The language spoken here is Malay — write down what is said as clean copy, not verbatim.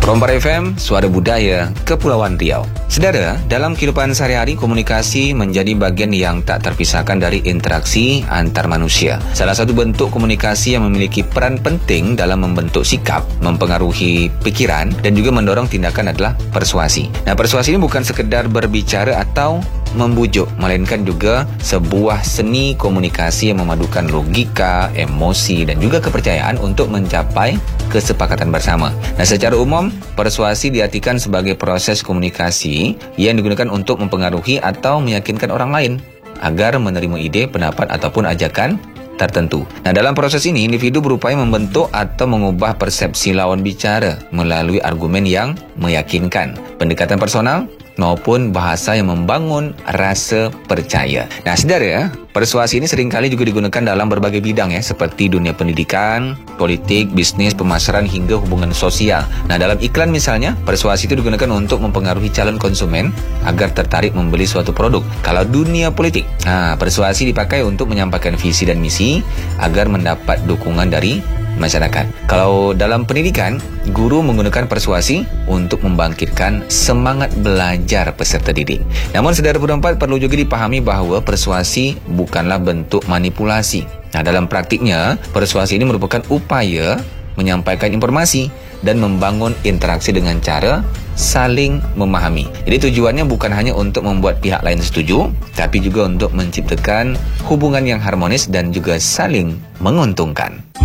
Rombar FM, Suara Budaya, Kepulauan Riau. Saudara, dalam kehidupan sehari-hari, komunikasi menjadi bagian yang tak terpisahkan dari interaksi antar manusia. Salah satu bentuk komunikasi yang memiliki peran penting dalam membentuk sikap, mempengaruhi pikiran dan juga mendorong tindakan adalah persuasi. Nah, persuasi ini bukan sekedar berbicara atau membujuk, melainkan juga sebuah seni komunikasi yang memadukan logika, emosi dan juga kepercayaan untuk mencapai kesepakatan bersama. Nah, secara umum, persuasi diartikan sebagai proses komunikasi yang digunakan untuk mempengaruhi atau meyakinkan orang lain agar menerima ide, pendapat ataupun ajakan tertentu. Nah, dalam proses ini, individu berupaya membentuk atau mengubah persepsi lawan bicara melalui argumen yang meyakinkan, pendekatan personal, maupun bahasa yang membangun rasa percaya. Nah, saudara, persuasi ini seringkali juga digunakan dalam berbagai bidang seperti dunia pendidikan, politik, bisnis, pemasaran hingga hubungan sosial. Nah, dalam iklan misalnya, persuasi itu digunakan untuk mempengaruhi calon konsumen agar tertarik membeli suatu produk. Kalau dunia politik, persuasi dipakai untuk menyampaikan visi dan misi agar mendapat dukungan dari masyarakat. Kalau dalam pendidikan, guru menggunakan persuasi untuk membangkitkan semangat belajar peserta didik. Namun, saudara berempat, perlu juga dipahami bahawa persuasi bukanlah bentuk manipulasi. Nah, dalam praktiknya, persuasi ini merupakan upaya menyampaikan informasi dan membangun interaksi dengan cara saling memahami. Jadi tujuannya bukan hanya untuk membuat pihak lain setuju, tapi juga untuk menciptakan hubungan yang harmonis dan juga saling menguntungkan.